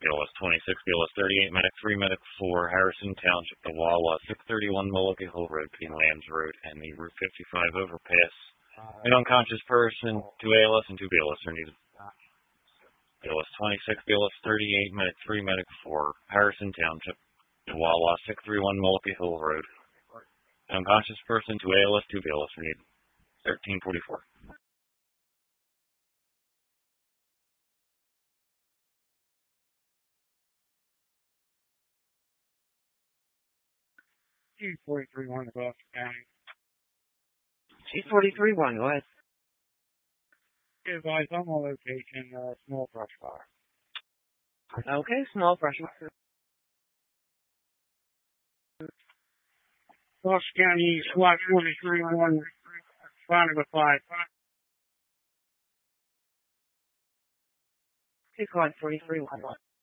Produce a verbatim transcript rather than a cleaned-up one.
B L S twenty-six, B L S thirty-eight, Medic three, Medic four, Harrison Township, the Wawa, six thirty-one Mulligan Hill Road, Queen Lands Road, and the Route fifty-five overpass. An unconscious person, two A L S and two B L S are needed. B L S twenty-six, B L S thirty-eight, Medic three, Medic four, Harrison Township, the Wawa, six thirty-one Mulligan Hill Road. An unconscious person, two A L S, two B L S are needed. thirteen forty-four. Chief forty-three one, Gloucester County. Chief forty-three one, go ahead. Be advised, I'm on location, uh, small brush fire. Okay, small brush fire. Gloucester County, SWAT forty-three one, responding with five. Hey, call forty-three one.